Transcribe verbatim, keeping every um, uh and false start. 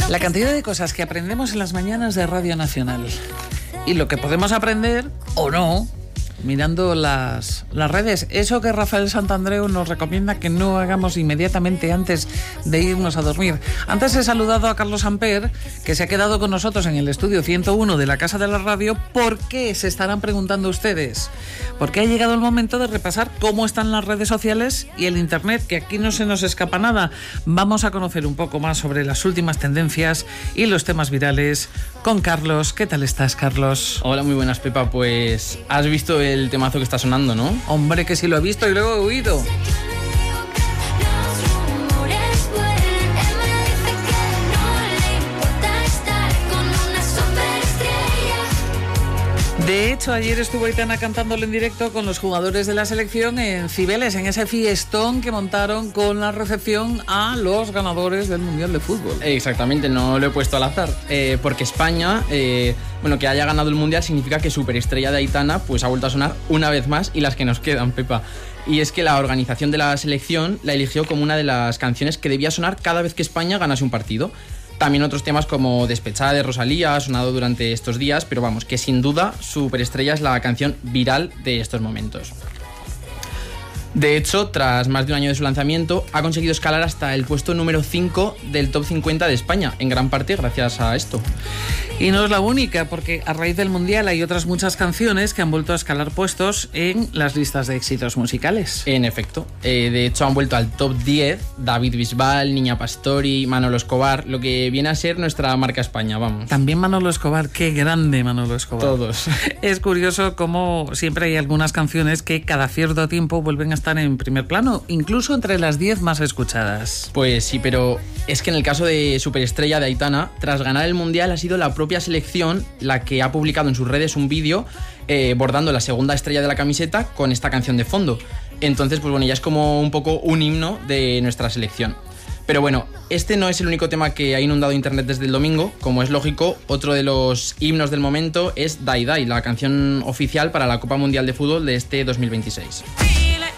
La cantidad de cosas que aprendemos en las mañanas de Radio Nacional y lo que podemos aprender o no mirando las, las redes. Eso que Rafael Santandreu nos recomienda que no hagamos inmediatamente antes de irnos a dormir. Antes he saludado a Carlos Amper, que se ha quedado con nosotros en el estudio ciento uno de la Casa de la Radio. ¿Por qué? Se estarán preguntando ustedes. Porque ha llegado el momento de repasar cómo están las redes sociales y el internet, que aquí no se nos escapa nada. Vamos a conocer un poco más sobre las últimas tendencias y los temas virales con Carlos. ¿Qué tal estás, Carlos? Hola, muy buenas, Pepa. Pues has visto el temazo que está sonando, ¿no? Hombre, que sí lo he visto y luego he oído. De hecho, ayer estuvo Aitana cantándolo en directo con los jugadores de la selección en Cibeles, en ese fiestón que montaron con la recepción a los ganadores del Mundial de Fútbol. Exactamente, no lo he puesto al azar, eh, porque España, eh, bueno, que haya ganado el Mundial significa que superestrella de Aitana pues ha vuelto a sonar una vez más, y las que nos quedan, Pepa. Y es que la organización de la selección la eligió como una de las canciones que debía sonar cada vez que España ganase un partido. También otros temas como Despechada de Rosalía ha sonado durante estos días, pero vamos, que sin duda Superestrella es la canción viral de estos momentos. De hecho, tras más de un año de su lanzamiento, ha conseguido escalar hasta el puesto número cinco del top cincuenta de España, en gran parte gracias a esto. Y no es la única, porque a raíz del Mundial hay otras muchas canciones que han vuelto a escalar puestos en las listas de éxitos musicales. En efecto, eh, de hecho han vuelto al top diez David Bisbal, Niña Pastori, Manolo Escobar, lo que viene a ser nuestra marca España, vamos. También Manolo Escobar, qué grande Manolo Escobar. Todos. Es curioso cómo siempre hay algunas canciones que cada cierto tiempo vuelven a estar en primer plano, incluso entre las diez más escuchadas. Pues sí, pero es que en el caso de Superestrella de Aitana, tras ganar el Mundial ha sido la propia selección la que ha publicado en sus redes un vídeo eh, bordando la segunda estrella de la camiseta con esta canción de fondo. Entonces, pues bueno, ya es como un poco un himno de nuestra selección. Pero bueno, este no es el único tema que ha inundado internet desde el domingo. Como es lógico, otro de los himnos del momento es Die Die, la canción oficial para la Copa Mundial de Fútbol de este dos mil veintiséis.